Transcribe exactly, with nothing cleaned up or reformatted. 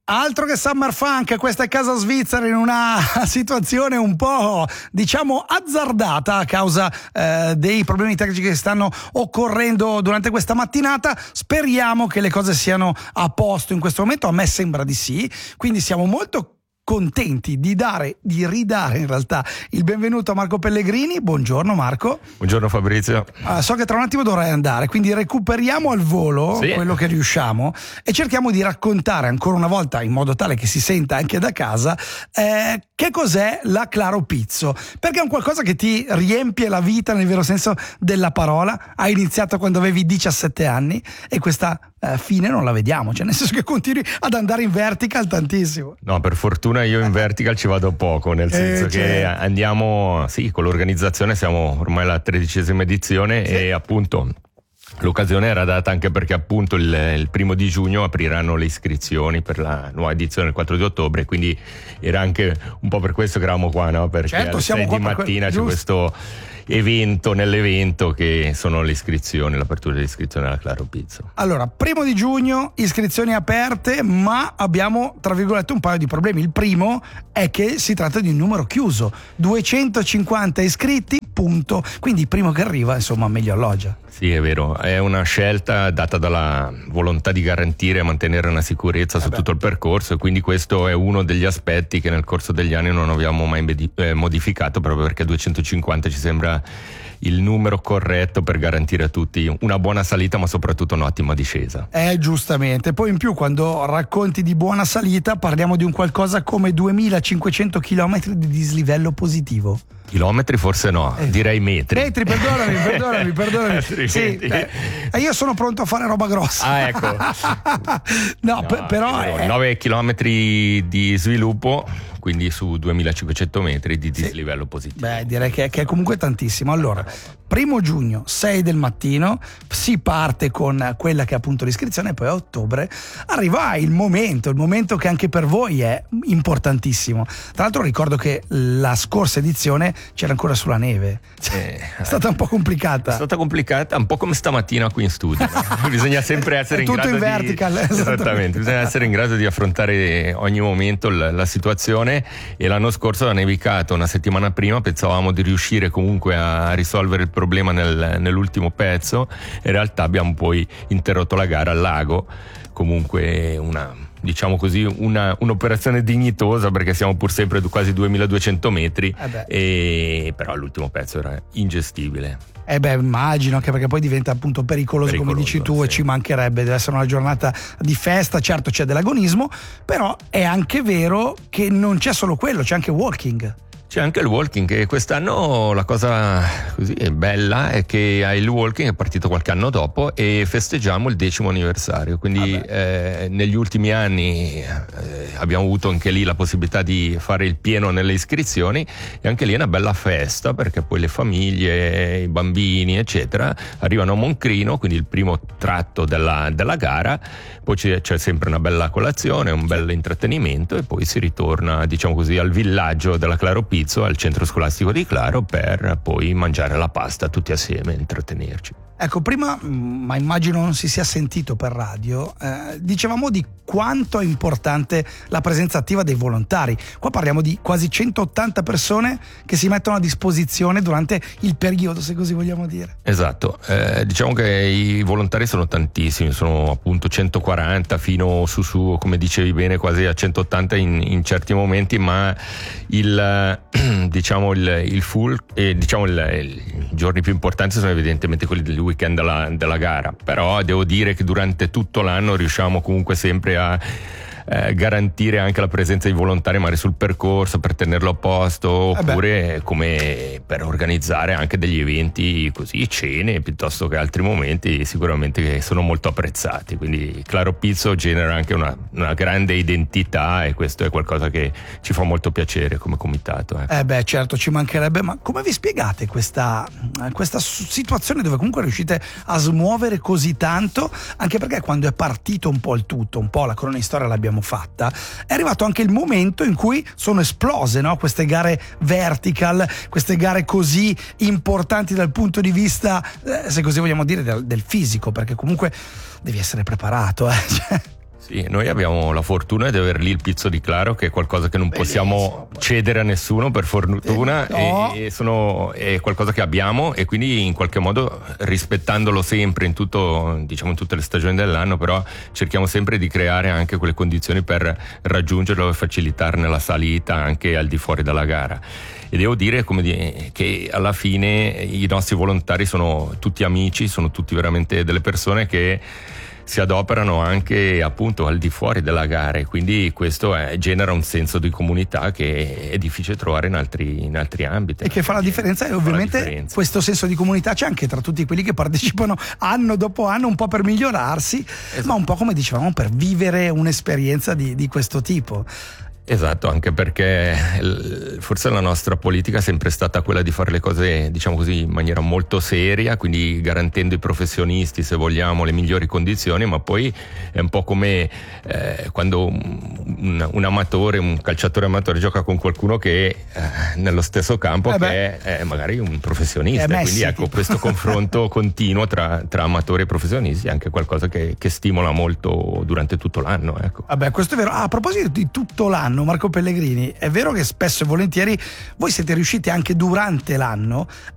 Altro che Summer Funk, questa è Casa Svizzera in una situazione un po', diciamo, azzardata a causa eh, dei problemi tecnici che stanno occorrendo durante questa mattinata. Speriamo che le cose siano a posto in questo momento, a me sembra di sì, quindi siamo molto contenti di dare, di ridare in realtà il benvenuto a Marco Pellegrini. Buongiorno Marco. Buongiorno Fabrizio. Uh, so che tra un attimo dovrai andare, quindi recuperiamo al volo sì. quello che riusciamo e cerchiamo di raccontare ancora una volta, in modo tale che si senta anche da casa, eh, che cos'è la Claro Pizzo, perché è un qualcosa che ti riempie la vita nel vero senso della parola. Hai iniziato quando avevi diciassette anni e questa eh, fine non la vediamo, cioè nel senso che continui ad andare in vertical tantissimo. No, per fortuna io in vertical ci vado poco, nel senso eh, che andiamo, sì, con l'organizzazione siamo ormai alla tredicesima edizione sì. e appunto l'occasione era data anche perché appunto il, il primo di giugno apriranno le iscrizioni per la nuova edizione il quattro di ottobre, quindi era anche un po' per questo che eravamo qua, no? Perché certo, alle siamo sei qua di mattina per... c'è questo evento nell'evento che sono le iscrizioni, l'apertura dell'iscrizione alla Claro Pizzo. Allora, primo di giugno, iscrizioni aperte, ma abbiamo tra virgolette un paio di problemi. Il primo è che si tratta di un numero chiuso, duecentocinquanta iscritti, punto. Quindi il primo che arriva, insomma, meglio alloggia. Sì, è vero, è una scelta data dalla volontà di garantire e mantenere una sicurezza eh su beh. tutto il percorso, e quindi questo è uno degli aspetti che nel corso degli anni non abbiamo mai modificato, proprio perché duecentocinquanta ci sembra il numero corretto per garantire a tutti una buona salita, ma soprattutto un'ottima discesa. Eh, giustamente. Poi in più, quando racconti di buona salita, parliamo di un qualcosa come duemilacinquecento chilometri di dislivello positivo. Chilometri forse no, eh. direi metri. Metri, perdonami, perdonami, perdonami. Sì, eh, io sono pronto a fare roba grossa. Ah, ecco. no, no p- però è è... nove chilometri di sviluppo, quindi su duemilacinquecento metri di dislivello sì. positivo. Beh, direi che, che è comunque tantissimo. Allora, primo giugno, sei del mattino, si parte con quella che è appunto l'iscrizione, e poi a ottobre arriva il momento, il momento che anche per voi è importantissimo. Tra l'altro ricordo che la scorsa edizione c'era ancora sulla neve, cioè, eh, è stata un po' complicata. È stata complicata, un po' come stamattina qui in studio. No? Bisogna sempre essere in tutto grado in vertical, di... esattamente. Esattamente, bisogna essere in grado di affrontare ogni momento la, la situazione, e l'anno scorso ha nevicato una settimana prima, pensavamo di riuscire comunque a risolvere il problema nel, nell'ultimo pezzo, in realtà abbiamo poi interrotto la gara al lago, comunque una... diciamo così una, un'operazione dignitosa, perché siamo pur sempre quasi duemiladuecento metri eh e però l'ultimo pezzo era ingestibile. Eh beh, immagino, anche perché poi diventa appunto pericoloso, pericoloso come dici tu, sì. E ci mancherebbe, deve essere una giornata di festa. Certo, c'è dell'agonismo, però è anche vero che non c'è solo quello, c'è anche walking. C'è anche il walking, e quest'anno la cosa così bella è che il walking è partito qualche anno dopo e festeggiamo il decimo anniversario, quindi eh, negli ultimi anni eh, abbiamo avuto anche lì la possibilità di fare il pieno nelle iscrizioni, e anche lì è una bella festa, perché poi le famiglie, i bambini eccetera arrivano a Moncrino, quindi il primo tratto della, della gara, poi c'è, c'è sempre una bella colazione, un bel intrattenimento, e poi si ritorna, diciamo così, al villaggio della Claro Pizzo, al centro scolastico di Claro, per poi mangiare la pasta tutti assieme e intrattenerci. Ecco, prima, ma immagino non si sia sentito per radio, eh, dicevamo di quanto è importante la presenza attiva dei volontari. Qua parliamo di quasi centottanta persone che si mettono a disposizione durante il periodo, se così vogliamo dire. Esatto, eh, diciamo che i volontari sono tantissimi, sono appunto centoquaranta fino su su, come dicevi bene, quasi a centottanta in, in certi momenti, ma il diciamo il, il full e diciamo il, i giorni più importanti sono evidentemente quelli del weekend della, della gara, però devo dire che durante tutto l'anno riusciamo comunque sempre a eh, garantire anche la presenza di volontari magari sul percorso, per tenerlo a posto, oppure eh come per organizzare anche degli eventi così, cene piuttosto che altri momenti, sicuramente che sono molto apprezzati. Quindi Claro Pizzo genera anche una, una grande identità, e questo è qualcosa che ci fa molto piacere come comitato. Eh, eh beh, certo, ci mancherebbe. Ma come vi spiegate questa, questa situazione dove comunque riuscite a smuovere così tanto? Anche perché quando è partito un po' il tutto, un po' la cronistoria l'abbiamo fatta, è arrivato anche il momento in cui sono esplose, no? Queste gare vertical, queste gare così importanti dal punto di vista, eh, se così vogliamo dire, del, del fisico, perché comunque devi essere preparato, eh? Cioè... Sì, noi abbiamo la fortuna di avere lì il pizzo di Claro, che è qualcosa che non Bellissimo. possiamo cedere a nessuno, per fortuna, eh, no. e, e sono, è qualcosa che abbiamo, e quindi in qualche modo, rispettandolo sempre in tutto, diciamo in tutte le stagioni dell'anno, però cerchiamo sempre di creare anche quelle condizioni per raggiungerlo e facilitarne la salita anche al di fuori dalla gara. E devo dire come di, che alla fine i nostri volontari sono tutti amici, sono tutti veramente delle persone che si adoperano anche appunto al di fuori della gara, e quindi questo è, genera un senso di comunità che è difficile trovare in altri, in altri ambiti. E che fa la differenza, e ovviamente differenza. Questo senso di comunità c'è anche tra tutti quelli che partecipano anno dopo anno, un po' per migliorarsi, esatto. ma un po' come dicevamo per vivere un'esperienza di, di questo tipo. Esatto, anche perché forse la nostra politica è sempre stata quella di fare le cose, diciamo così, in maniera molto seria, quindi garantendo ai professionisti, se vogliamo, le migliori condizioni, ma poi è un po' come eh, quando un, un amatore, un calciatore amatore gioca con qualcuno che eh, nello stesso campo eh che è, è magari un professionista, eh quindi ecco tipo. Questo confronto continuo tra, tra amatori e professionisti è anche qualcosa che, che stimola molto durante tutto l'anno. Ecco. Vabbè, questo è vero. Ah, a proposito di tutto l'anno, Marco Pellegrini, è vero che spesso e volentieri voi siete riusciti anche durante l'anno